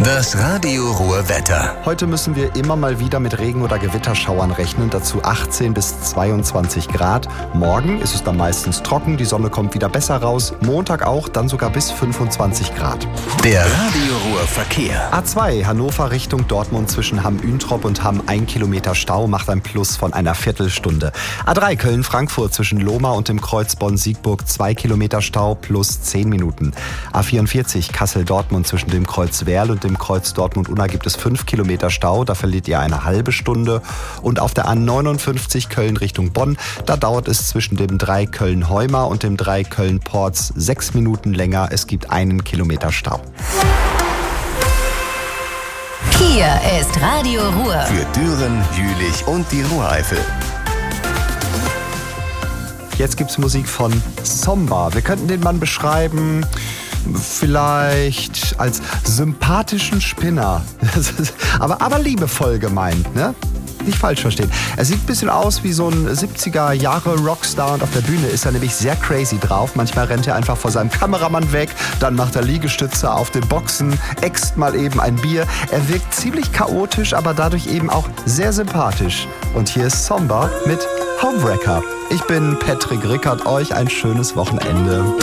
Das Radio Ruhr Wetter. Heute müssen wir immer mal wieder mit Regen- oder Gewitterschauern rechnen, dazu 18 bis 22 Grad. Morgen ist es dann meistens trocken, die Sonne kommt wieder besser raus. Montag auch, dann sogar bis 25 Grad. Der Radio Ruhr Verkehr. A2 Hannover Richtung Dortmund zwischen Hamm-Üntrop und Hamm 1 Kilometer Stau macht ein Plus von einer Viertelstunde. A3 Köln-Frankfurt zwischen Lohmar und dem Kreuz Bonn-Siegburg 2 Kilometer Stau plus 10 Minuten. A44 Kassel-Dortmund zwischen dem Kreuz Werl und dem Kreuz Dortmund-Unna gibt es 5 Kilometer Stau, da verliert ihr eine halbe Stunde. Und auf der A59 Köln Richtung Bonn, da dauert es zwischen dem 3 Köln-Heumar und dem 3 Köln-Porz 6 Minuten länger. Es gibt 1 Kilometer Stau. Hier ist Radio Ruhr. Für Düren, Jülich und die Ruhreifel. Jetzt gibt's Musik von Somba. Wir könnten den Mann beschreiben, vielleicht als sympathischen Spinner. aber liebevoll gemeint, ne? Nicht falsch verstehen. Er sieht ein bisschen aus wie so ein 70er-Jahre-Rockstar und auf der Bühne ist er nämlich sehr crazy drauf. Manchmal rennt er einfach vor seinem Kameramann weg, dann macht er Liegestütze auf den Boxen, äxt mal eben ein Bier. Er wirkt ziemlich chaotisch, aber dadurch eben auch sehr sympathisch. Und hier ist Somba mit Homewrecker. Ich bin Patrick Rickert, euch ein schönes Wochenende.